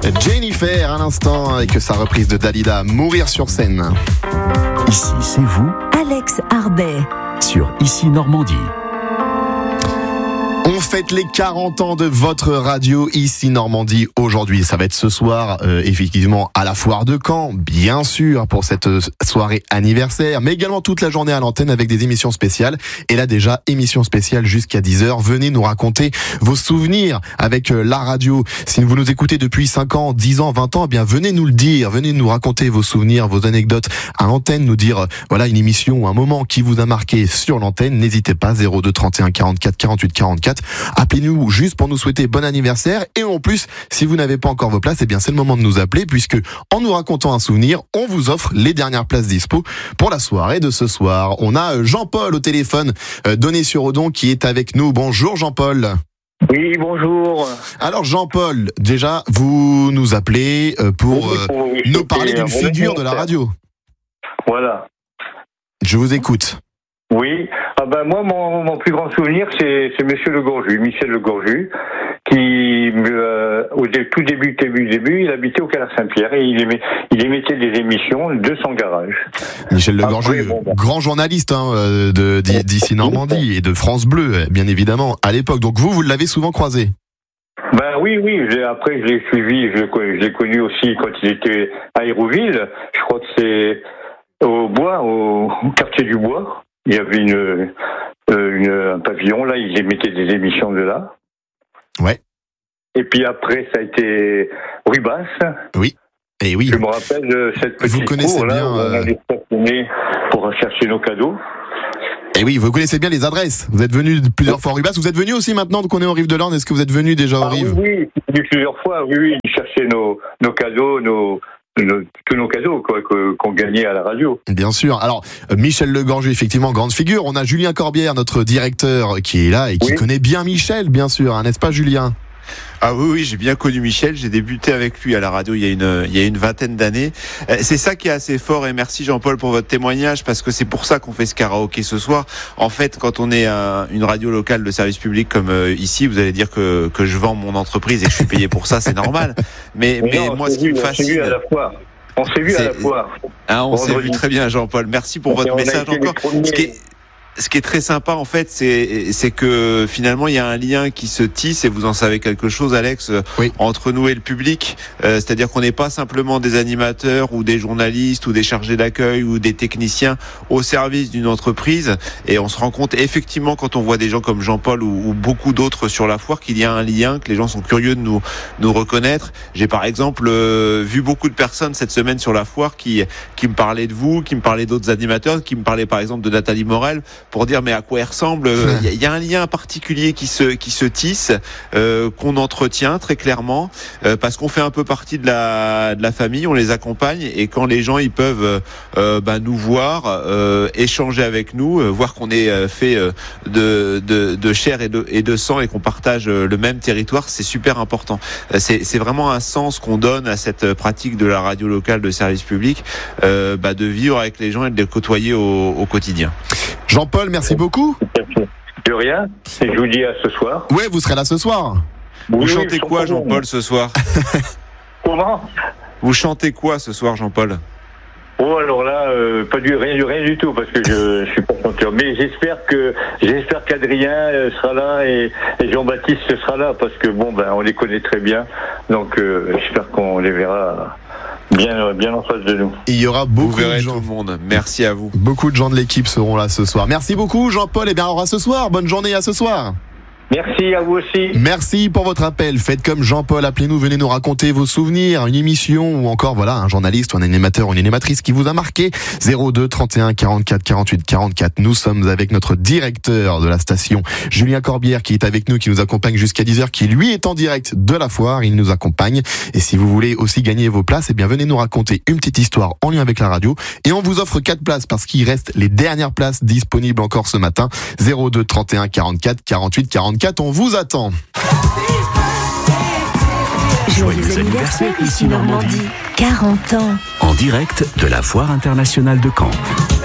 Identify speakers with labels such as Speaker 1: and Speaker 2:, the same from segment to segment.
Speaker 1: Jennifer à l'instant avec sa reprise de Dalida, Mourir sur scène.
Speaker 2: Ici, c'est vous,
Speaker 3: Alex Arbet,
Speaker 2: sur Ici Normandie.
Speaker 1: On fête les 40 ans de votre radio Ici Normandie aujourd'hui. Ça va être ce soir, effectivement, à la foire de Caen, bien sûr, pour cette soirée anniversaire, mais également toute la journée à l'antenne avec des émissions spéciales. Et là déjà, émission spéciale jusqu'à 10h. Venez nous raconter vos souvenirs avec la radio. Si vous nous écoutez depuis 5 ans, 10 ans, 20 ans, eh bien venez nous le dire. Venez nous raconter vos souvenirs, vos anecdotes à l'antenne, nous dire, voilà, une émission ou un moment qui vous a marqué sur l'antenne. N'hésitez pas, 02 31 44 48 44. Appelez-nous juste pour nous souhaiter bon anniversaire. Et en plus, si vous n'avez pas encore vos places, eh bien c'est le moment de nous appeler, puisque en nous racontant un souvenir, on vous offre les dernières places dispo pour la soirée de ce soir. On a Jean-Paul au téléphone, d'Aunay-sur-Odon, qui est avec nous. Bonjour Jean-Paul.
Speaker 4: Oui, bonjour.
Speaker 1: Alors Jean-Paul, déjà, vous nous appelez pour nous parler d'une figure de la radio.
Speaker 4: Voilà.
Speaker 1: Je vous écoute.
Speaker 4: Oui, moi mon plus grand souvenir c'est Monsieur Le Gorju, Michel Le Gorju, qui au tout début, il habitait au Canard Saint-Pierre et il émettait des émissions de son garage.
Speaker 1: Michel Le Gorju, grand journaliste d'Ici Normandie et de France Bleu, bien évidemment, à l'époque. Donc vous l'avez souvent croisé.
Speaker 4: Oui, après je l'ai suivi, je l'ai connu aussi quand il était à Hérouville. Je crois que c'est au Bois, au quartier du Bois. Il y avait un pavillon, là, ils émettaient des émissions de là. Ouais. Et puis après, ça a été Rubas.
Speaker 1: Oui. Et oui.
Speaker 4: Je me rappelle de cette petite cour, là, où on allait stationner pour chercher nos cadeaux.
Speaker 1: Et oui, vous connaissez bien les adresses. Vous êtes venu plusieurs fois au Rubas. Vous êtes venu aussi maintenant qu'on est en Rive de l'Orne. Est-ce que vous êtes venu déjà au Rive ?
Speaker 4: Oui, plusieurs fois, oui. Chercher nos cadeaux, tous nos cadeaux qu'on gagnait à la radio.
Speaker 1: Bien sûr. Alors, Michel Le Gorju, effectivement, grande figure. On a Julien Corbière, notre directeur, qui est là et qui connaît bien Michel, bien sûr, n'est-ce pas Julien ?
Speaker 5: Ah oui, j'ai bien connu Michel. J'ai débuté avec lui à la radio il y a une vingtaine d'années. C'est ça qui est assez fort, et merci Jean-Paul pour votre témoignage, parce que c'est pour ça qu'on fait ce karaoké ce soir. En fait, quand on est une radio locale de service public comme ici, vous allez dire que je vends mon entreprise et que je suis payé pour ça, c'est normal. Mais moi, ce qui me fascine...
Speaker 4: On s'est vu à la foire.
Speaker 5: On s'est vu très bien, Jean-Paul. Merci pour votre message encore. Ce qui est très sympa, en fait, c'est que finalement, il y a un lien qui se tisse, et vous en savez quelque chose, Alex, entre nous et le public. C'est-à-dire qu'on n'est pas simplement des animateurs ou des journalistes ou des chargés d'accueil ou des techniciens au service d'une entreprise. Et on se rend compte, effectivement, quand on voit des gens comme Jean-Paul ou beaucoup d'autres sur la foire, qu'il y a un lien, que les gens sont curieux de nous reconnaître. J'ai par exemple vu beaucoup de personnes cette semaine sur la foire qui me parlaient de vous, qui me parlaient d'autres animateurs, qui me parlaient par exemple de Nathalie Morel, pour dire mais à quoi elle ressemble. Il y a un lien particulier qui se tisse, qu'on entretient très clairement, parce qu'on fait un peu partie de la famille, on les accompagne, et quand les gens ils peuvent nous voir, échanger avec nous, voir qu'on est fait de chair et de sang, et qu'on partage le même territoire, c'est super important. C'est vraiment un sens qu'on donne à cette pratique de la radio locale de service public, de vivre avec les gens et de les côtoyer au quotidien.
Speaker 1: Jean-Paul, merci beaucoup.
Speaker 4: De rien. Et je vous dis à ce soir.
Speaker 1: Ouais, vous serez là ce soir.
Speaker 5: Vous chantez quoi, Jean-Paul, ce soir ?
Speaker 4: Comment ?
Speaker 5: Vous chantez quoi ce soir, Jean-Paul ?
Speaker 4: Oh, alors là, rien du tout, parce que je suis pas chanteur. Mais j'espère qu'Adrien sera là et Jean-Baptiste sera là, parce que on les connaît très bien. Donc j'espère qu'on les verra bien en face de nous.
Speaker 1: Il y aura beaucoup de gens.
Speaker 5: Tout le monde. Merci à vous.
Speaker 1: Beaucoup de gens de l'équipe seront là ce soir. Merci beaucoup Jean-Paul, et bien on aura ce soir. Bonne journée, à ce soir.
Speaker 4: Merci à vous aussi.
Speaker 1: Merci pour votre appel. Faites comme Jean-Paul, appelez-nous, venez nous raconter vos souvenirs, une émission ou encore un journaliste ou un animateur ou une animatrice qui vous a marqué. 02 31 44 48 44. Nous sommes avec notre directeur de la station, Julien Corbière, qui est avec nous, qui nous accompagne jusqu'à 10h, qui lui est en direct de la foire. Il nous accompagne. Et si vous voulez aussi gagner vos places, venez nous raconter une petite histoire en lien avec la radio. Et on vous offre 4 places parce qu'il reste les dernières places disponibles encore ce matin. 02 31 44 48 44. On vous attend.
Speaker 3: Joyeux anniversaire Ici Normandie. 40 ans.
Speaker 2: En direct de la Foire internationale de Caen.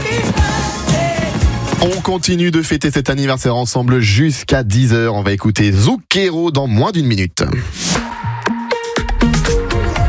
Speaker 1: On continue de fêter cet anniversaire ensemble jusqu'à 10h. On va écouter Zucchero dans moins d'une minute.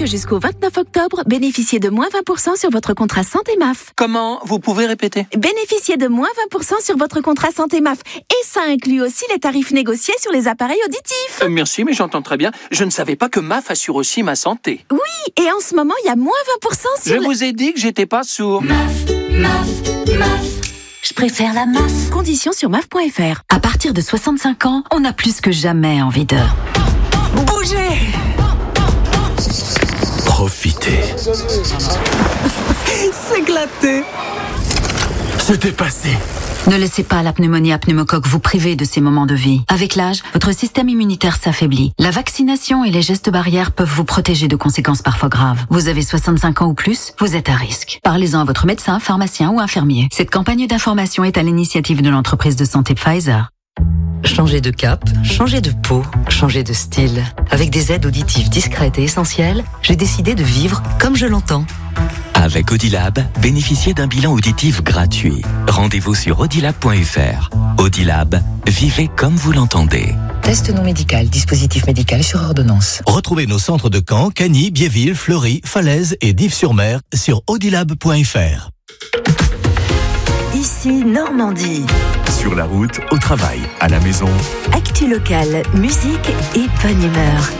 Speaker 3: jusqu'au 29 octobre, bénéficiez de moins 20% sur votre contrat santé MAF.
Speaker 6: Comment? Vous pouvez répéter?
Speaker 3: Bénéficiez de moins 20% sur votre contrat santé MAF. Et ça inclut aussi les tarifs négociés sur les appareils auditifs.
Speaker 6: Merci, mais j'entends très bien. Je ne savais pas que MAF assure aussi ma santé.
Speaker 3: Oui, et en ce moment, il y a moins 20% sur...
Speaker 6: Je vous ai dit que j'étais pas sourd.
Speaker 3: MAF. Je préfère la MAF. Conditions sur MAF.fr.
Speaker 7: À partir de 65 ans, on a plus que jamais envie de... bouger.
Speaker 2: Profitez.
Speaker 7: S'éclater.
Speaker 2: Se dépasser.
Speaker 7: Ne laissez pas la pneumonie à pneumocoque vous priver de ces moments de vie. Avec l'âge, votre système immunitaire s'affaiblit. La vaccination et les gestes barrières peuvent vous protéger de conséquences parfois graves. Vous avez 65 ans ou plus, vous êtes à risque. Parlez-en à votre médecin, pharmacien ou infirmier. Cette campagne d'information est à l'initiative de l'entreprise de santé Pfizer.
Speaker 8: Changer de cap, changer de peau, changer de style. Avec des aides auditives discrètes et essentielles, j'ai décidé de vivre comme je l'entends.
Speaker 2: Avec Audilab, bénéficiez d'un bilan auditif gratuit. Rendez-vous sur audilab.fr. Audilab, vivez comme vous l'entendez.
Speaker 8: Test non médical, dispositif médical sur ordonnance.
Speaker 9: Retrouvez nos centres de Caen, Cagny, Biéville, Fleury, Falaise et Dives-sur-Mer sur audilab.fr.
Speaker 3: Ici Normandie.
Speaker 2: Sur la route, au travail, à la maison.
Speaker 3: Actu locale, musique et bonne humeur.